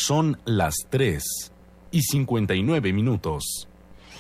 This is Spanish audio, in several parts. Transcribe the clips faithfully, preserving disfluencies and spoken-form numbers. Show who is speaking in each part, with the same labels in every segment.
Speaker 1: Son las tres y cincuenta y nueve minutos.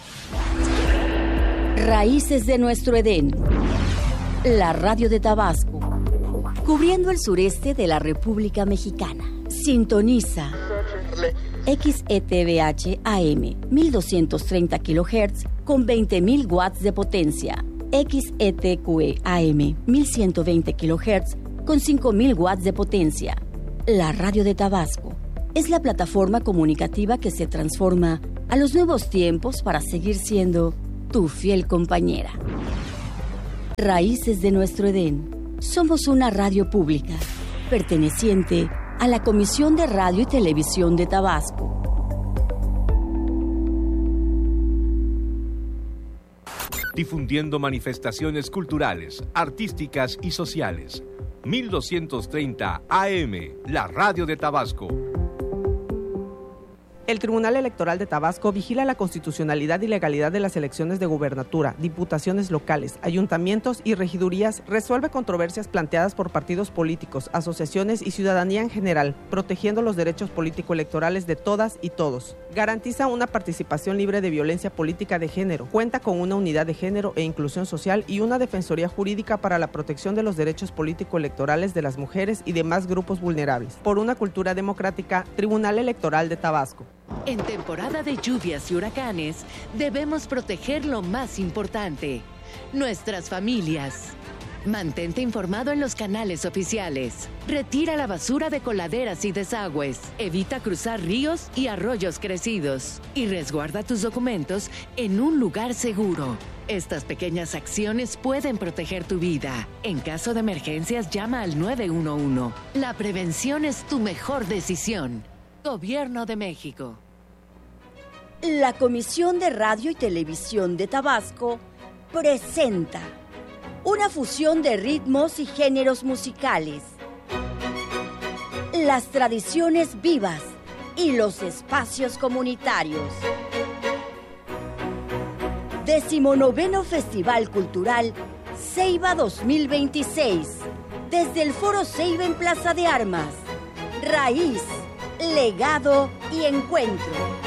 Speaker 2: Raíces de nuestro Edén. La radio de Tabasco. Cubriendo el sureste de la República Mexicana. Sintoniza X E T V H A M mil doscientos treinta kilohertz con veinte mil watts de potencia. X E T Q E A M mil ciento veinte kilohertz con cinco mil watts de potencia. La radio de Tabasco es la plataforma comunicativa que se transforma a los nuevos tiempos para seguir siendo tu fiel compañera. Raíces de nuestro Edén. Somos una radio pública, perteneciente a la Comisión de Radio y Televisión de Tabasco.
Speaker 3: Difundiendo manifestaciones culturales, artísticas y sociales. mil doscientos treinta A M, la radio de Tabasco.
Speaker 4: El Tribunal Electoral de Tabasco vigila la constitucionalidad y legalidad de las elecciones de gubernatura, diputaciones locales, ayuntamientos y regidurías, resuelve controversias planteadas por partidos políticos, asociaciones y ciudadanía en general, protegiendo los derechos político-electorales de todas y todos. Garantiza una participación libre de violencia política de género, cuenta con una unidad de género e inclusión social y una defensoría jurídica para la protección de los derechos político-electorales de las mujeres y demás grupos vulnerables. Por una cultura democrática, Tribunal Electoral de Tabasco.
Speaker 5: En temporada de lluvias y huracanes, debemos proteger lo más importante, nuestras familias. Mantente informado en los canales oficiales. Retira la basura de coladeras y desagües. Evita cruzar ríos y arroyos crecidos. Y resguarda tus documentos en un lugar seguro. Estas pequeñas acciones pueden proteger tu vida. En caso de emergencias, llama al nueve uno uno. La prevención es tu mejor decisión. Gobierno de México.
Speaker 2: La Comisión de Radio y Televisión de Tabasco presenta una fusión de ritmos y géneros musicales, las tradiciones vivas y los espacios comunitarios. Decimonoveno Festival Cultural Ceiba dos mil veintiséis, desde el Foro Ceiba en Plaza de Armas. Raíz, legado y encuentro.